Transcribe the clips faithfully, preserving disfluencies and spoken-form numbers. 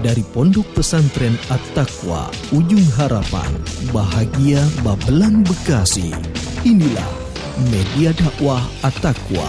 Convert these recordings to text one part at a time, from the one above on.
dari Pondok Pesantren At-Taqwa, Ujung Harapan, Bahagia Babelan, Bekasi. Inilah Media Dakwah At-Taqwa.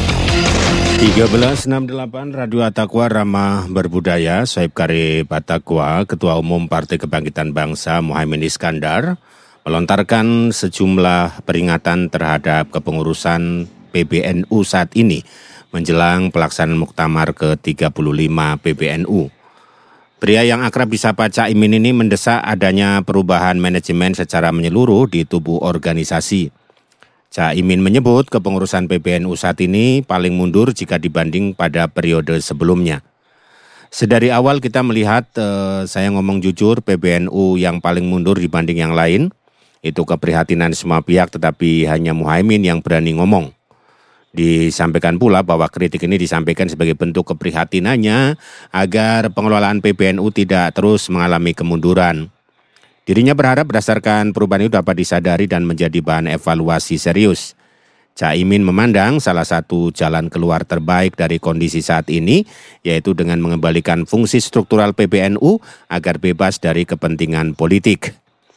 tiga belas enam puluh delapan Radio At-Taqwa Ramah Berbudaya. Soeb Karib At-Taqwa, Ketua Umum Partai Kebangkitan Bangsa Muhaimin Iskandar, melontarkan sejumlah peringatan terhadap kepengurusan P B N U saat ini menjelang pelaksanaan Muktamar ke tiga puluh lima P B N U. Pria yang akrab disapa Cak Imin ini mendesak adanya perubahan manajemen secara menyeluruh di tubuh organisasi. Cak Imin menyebut kepengurusan P B N U saat ini paling mundur jika dibanding pada periode sebelumnya. Sedari awal kita melihat, eh, saya ngomong jujur, P B N U yang paling mundur dibanding yang lain. Itu keprihatinan semua pihak, tetapi hanya Muhaimin yang berani ngomong. Disampaikan pula bahwa kritik ini disampaikan sebagai bentuk keprihatinannya agar pengelolaan P B N U tidak terus mengalami kemunduran. Dirinya berharap berdasarkan perubahan itu dapat disadari dan menjadi bahan evaluasi serius. Cak Imin memandang salah satu jalan keluar terbaik dari kondisi saat ini, yaitu dengan mengembalikan fungsi struktural P B N U agar bebas dari kepentingan politik.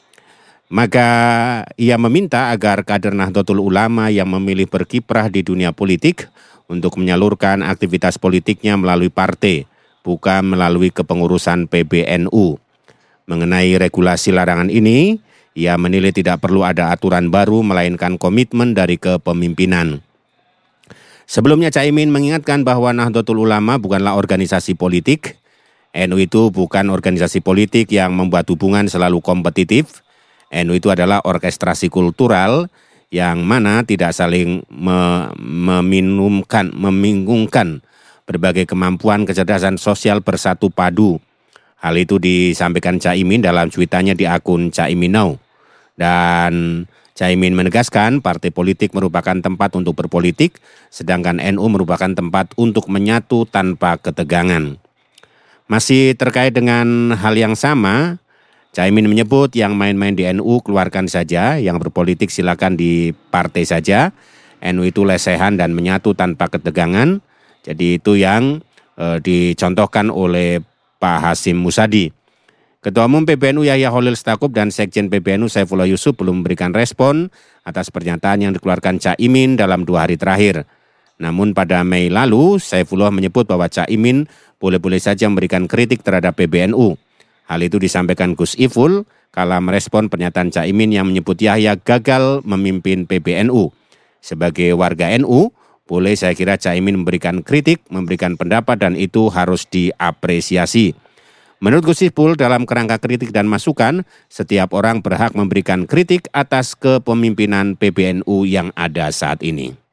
Maka ia meminta agar kader Nahdlatul Ulama yang memilih berkiprah di dunia politik untuk menyalurkan aktivitas politiknya melalui partai, bukan melalui kepengurusan P B N U. Mengenai regulasi larangan ini, ia menilai tidak perlu ada aturan baru melainkan komitmen dari kepemimpinan. Sebelumnya Cak Imin mengingatkan bahwa Nahdlatul Ulama bukanlah organisasi politik. N U itu bukan organisasi politik yang membuat hubungan selalu kompetitif. N U itu adalah orkestrasi kultural yang mana tidak saling me- meminumkan, membingungkan berbagai kemampuan kecerdasan sosial bersatu padu. Hal itu disampaikan Cak Imin dalam cuitannya di akun Cak Imin Now. Dan Cak Imin menegaskan partai politik merupakan tempat untuk berpolitik, sedangkan N U merupakan tempat untuk menyatu tanpa ketegangan. Masih terkait dengan hal yang sama, Cak Imin menyebut yang main-main di N U keluarkan saja, yang berpolitik silakan di partai saja. N U itu lesehan dan menyatu tanpa ketegangan. Jadi itu yang e, dicontohkan oleh Pak Hasyim Musadi. Ketua Umum P B N U Yahya Holil Stakuf dan Sekjen P B N U Saifullah Yusuf belum memberikan respon atas pernyataan yang dikeluarkan Cak Imin dalam dua hari terakhir. Namun pada Mei lalu, Saifullah menyebut bahwa Cak Imin boleh-boleh saja memberikan kritik terhadap P B N U. Hal itu disampaikan Gus Iful kala merespon pernyataan Cak Imin yang menyebut Yahya gagal memimpin P B N U. Sebagai warga N U, boleh saya kira Cak Imin memberikan kritik, memberikan pendapat dan itu harus diapresiasi. Menurut Gus Iful, dalam kerangka kritik dan masukan, setiap orang berhak memberikan kritik atas kepemimpinan P B N U yang ada saat ini.